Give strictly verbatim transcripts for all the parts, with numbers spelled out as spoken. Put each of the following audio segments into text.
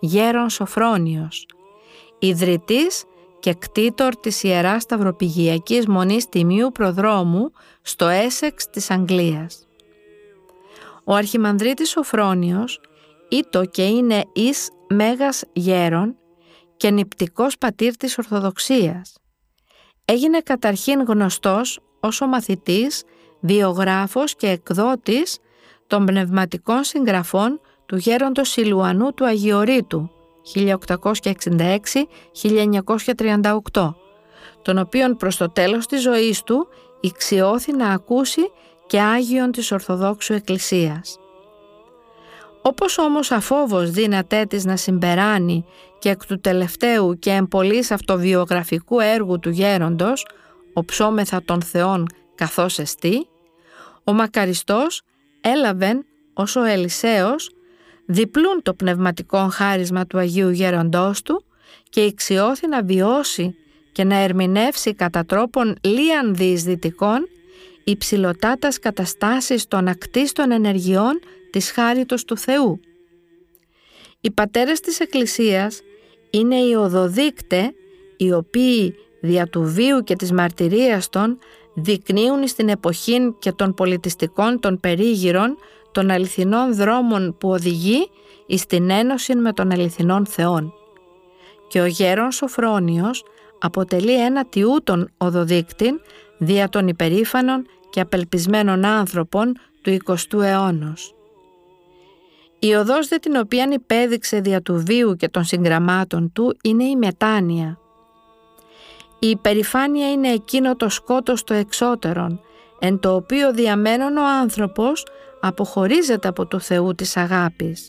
Γέρον Σοφρόνιος, ιδρυτής και κτήτορ της Ιεράς Σταυροπηγειακής Μονής Τιμίου Προδρόμου στο Έσεξ της Αγγλίας. Ο Αρχιμανδρίτης Σοφρόνιος ήτο και είναι εις μέγας γέρον και νηπτικός πατήρ της Ορθοδοξίας. Έγινε καταρχήν γνωστός ως ο μαθητής, βιογράφος και εκδότης των πνευματικών συγγραφών του γέροντος Σιλουανού του Αγιορείτου χίλια οκτακόσια εξήντα έξι με χίλια εννιακόσια τριάντα οκτώ, τον οποίον προς το τέλος της ζωής του ηξιώθη να ακούσει και Άγιον της Ορθοδόξου Εκκλησίας. Όπως όμως αφόβος δύνατέ της να συμπεράνει και εκ του τελευταίου και εμπολής αυτοβιογραφικού έργου του γέροντος, «Οψόμεθα των Θεών καθώς εστί», ο μακαριστός έλαβεν ως ο Ελισέος διπλούν το πνευματικό χάρισμα του Αγίου Γέροντός του και ηξιώθη να βιώσει και να ερμηνεύσει κατά τρόπον λίαν διεισδυτικών υψηλοτάτας καταστάσεις των ακτίστων ενεργειών της χάριτος του Θεού. Οι πατέρες της Εκκλησίας είναι οι οδοδείκτε, οι οποίοι δια του βίου και της μαρτυρίας των δεικνύουν στην εποχήν και των πολιτιστικών των περίγυρων των αληθινών δρόμων που οδηγεί εις την ένωση με τον αληθινών Θεών. Και ο γέρον Σοφρόνιος αποτελεί ένα τιούτον οδοδείκτην δια των υπερήφανων και απελπισμένων άνθρωπων του εικοστού αιώνος. Η οδός δε την οποίαν υπέδειξε δια του βίου και των συγγραμμάτων του είναι η μετάνοια. Η υπερηφάνεια είναι εκείνο το σκότος το εξώτερον, εν το οποίο διαμένων ο άνθρωπος αποχωρίζεται από του Θεού της αγάπης.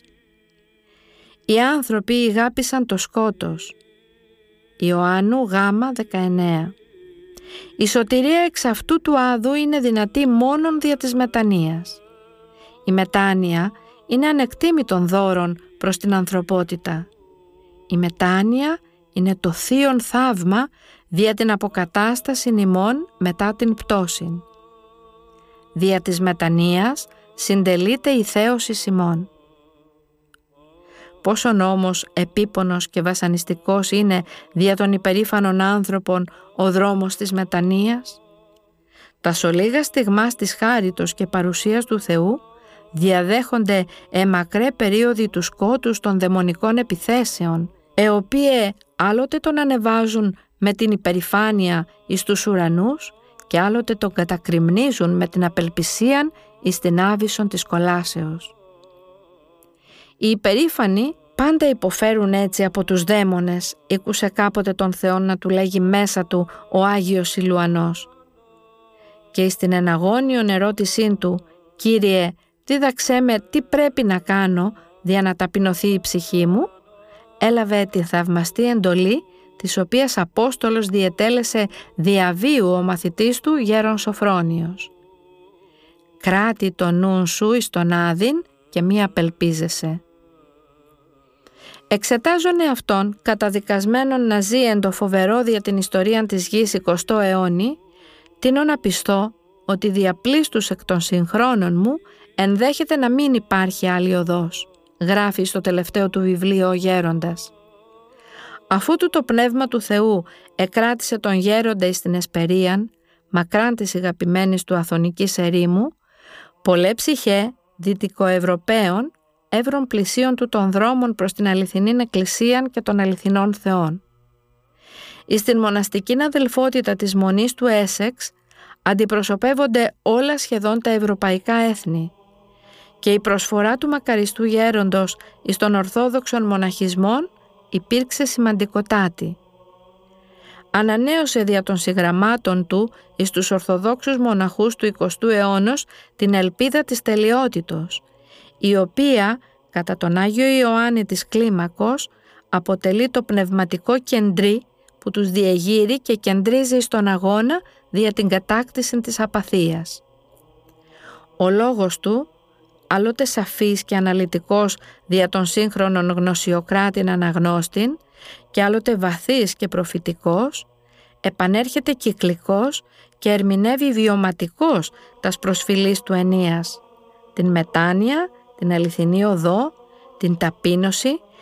Οι άνθρωποι ηγάπησαν το σκότος. Ιωάννου Γ δεκαεννέα. Η σωτηρία εξ αυτού του άδου είναι δυνατή μόνον δια της μετανοίας. Η μετάνοια είναι ανεκτήμητον δώρον προς την ανθρωπότητα. Η μετάνοια είναι το θείον θαύμα δια την αποκατάσταση ημών μετά την πτώση. Δια της μετανοίας συντελείται η θέωση ημών. Πόσον όμως επίπονος και βασανιστικός είναι δια των υπερήφανων άνθρωπων ο δρόμος της μετανοίας. Τα σολίγα στιγμάς της χάριτος και παρουσίας του Θεού διαδέχονται εμακρέ περίοδοι του σκότους των δαιμονικών επιθέσεων, ε οποίε άλλοτε τον ανεβάζουν με την υπερηφάνεια εις τους ουρανούς και άλλοτε τον κατακριμνίζουν με την απελπισίαν εις την άβυσσον της κολάσεως. Οι υπερήφανοι πάντα υποφέρουν έτσι από τους δαίμονες, ήκουσε κάποτε τον Θεό να του λέγει μέσα του ο Άγιος Σιλουανός. Και εις την εναγώνιον ερώτησή του, «Κύριε, δίδαξέ με τι πρέπει να κάνω δια να ταπεινωθεί η ψυχή μου», έλαβε τη θαυμαστή εντολή, της οποίας Απόστολος διετέλεσε διαβίου ο μαθητής του γέρον Σοφρόνιος. «Κράτη το νουν σου εις τον άδειν και μη απελπίζεσαι». Εξετάζον εαυτόν καταδικασμένον να ζει εν το φοβερό δια την ιστορία της γης εικοστό αιώνη, τείνω να πιστώ ότι διαπλήστους εκ των συγχρόνων μου ενδέχεται να μην υπάρχει άλλη οδός, γράφει στο τελευταίο του βιβλίο ο γέροντας. Αφού του το πνεύμα του Θεού εκράτησε τον γέροντα εις την εσπερίαν, μακράν της αγαπημένης του Αθωνικής ερήμου, πολλέ ψυχέ δυτικοευρωπαίων εύρων πλησίων του των δρόμων προς την αληθινήν εκκλησίαν και των αληθινών Θεών. Εις την μοναστικήν αδελφότητα της Μονής του Έσεξ αντιπροσωπεύονται όλα σχεδόν τα ευρωπαϊκά έθνη και η προσφορά του μακαριστού γέροντος εις των ορθόδοξων μοναχισμών υπήρξε σημαντικοτάτη. Ανανέωσε δια των συγγραμμάτων του εις τους ορθοδόξους μοναχούς του εικοστού αιώνος την ελπίδα της τελειότητος, η οποία κατά τον Άγιο Ιωάννη της Κλίμακος αποτελεί το πνευματικό κεντρί που τους διεγείρει και κεντρίζει στον αγώνα δια την κατάκτηση της απαθίας. Ο λόγος του, άλλοτε σαφής και αναλυτικός δια των σύγχρονων γνωσιοκράτην αναγνώστην και άλλοτε βαθύς και προφητικός, επανέρχεται κυκλικός και ερμηνεύει βιωματικός τας προσφυλής του ενίας, την μετάνοια, την αληθινή οδό, την ταπείνωση